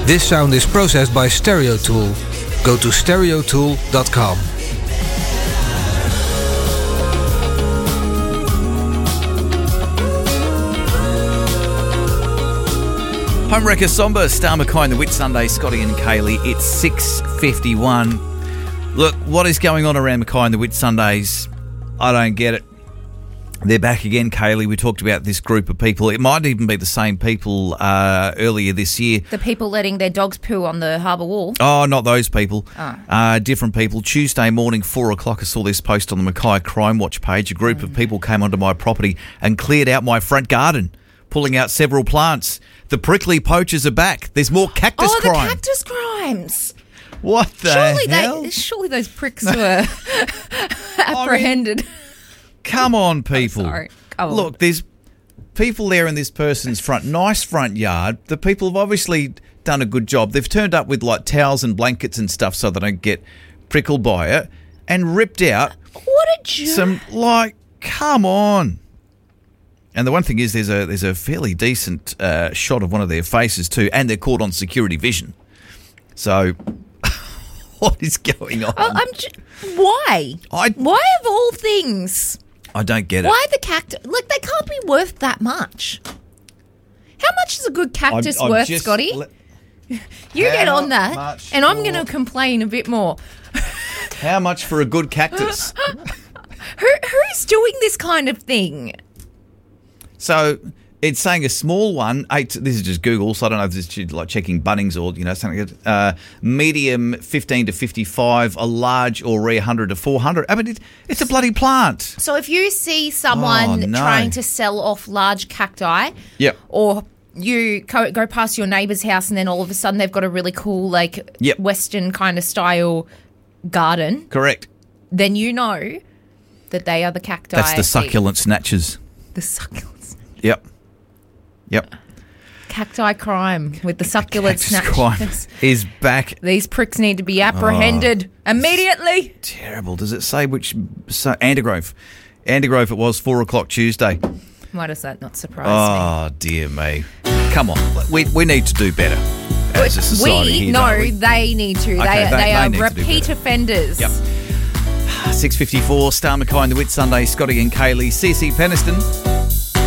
This sound is processed by Stereotool. Go to stereotool.com. Homewrecker Somber, Star Mackay and the Whitsunday, Scotty and Kaylee. It's 6:51. Look, what is going on around Mackay and the Whitsundays? I don't get it. They're back again, Kaylee. We talked about this group of people. It might even be the same people earlier this year. The people letting their dogs poo on the harbour wall? Oh, not those people. Different people. Tuesday morning, 4 o'clock, I saw this post on the Mackay Crime Watch page. A group of people came onto my property and cleared out my front garden, pulling out several plants. The prickly poachers are back. There's more cactus crime. Oh, the cactus crimes. What the hell? Surely those pricks were apprehended. Come on, people. Sorry. Come on. Look, there's people there in this person's nice front yard. The people have obviously done a good job. They've turned up with like towels and blankets and stuff so they don't get prickled by it, and ripped out what a jerk. come on. And the one thing is there's a fairly decent shot of one of their faces too, and they're caught on security vision. So what is going on? Why? Why of all things? I don't get it. Why the cactus? Like, they can't be worth that much. How much is a good cactus worth, Scotty? You get on that, and I'm going to complain a bit more. How much for a good cactus? Who's doing this kind of thing? So it's saying a small one, this is just Google, so I don't know if this is like checking Bunnings or, something like that. Medium, 15 to 55, a large or rare, 100 to 400. I mean, it's a bloody plant. So if you see someone trying to sell off large cacti, or you go past your neighbour's house and then all of a sudden they've got a really cool, Western kind of style garden. Correct. Then you know that they are the cacti. That's the succulent snatchers. The succulents. Yep. Cacti crime with the succulent snatchers. Crime is back. These pricks need to be apprehended immediately. Terrible. Does it say which? Andergrove. Andergrove it was, 4 o'clock Tuesday. Why does that not surprise me? Oh, dear me. Come on. We need to do better as a society they need to. Okay, they are need repeat offenders. Yep. 6:54, Star Mackay and the Whitsunday, Scotty and Kaylee, CC Peniston.